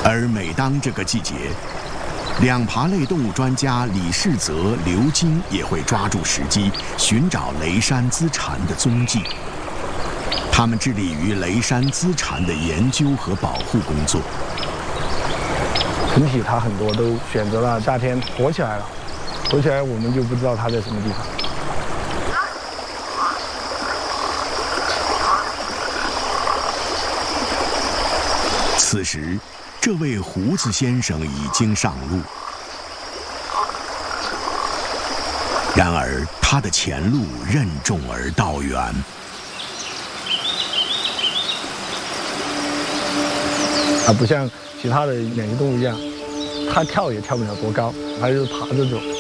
而每当这个季节，两爬类动物专家李世泽、刘金也会抓住时机，寻找雷山资蝉的踪迹。他们致力于雷山资蝉的研究和保护工作。 整体它很多都选择了夏天活起来了，活起来我们就不知道它在什么地方。 此时，这位胡子先生已经上路，然而他的前路任重而道远。 它不像其他的两栖动物一样，它跳也跳不了多高，它就是爬着走。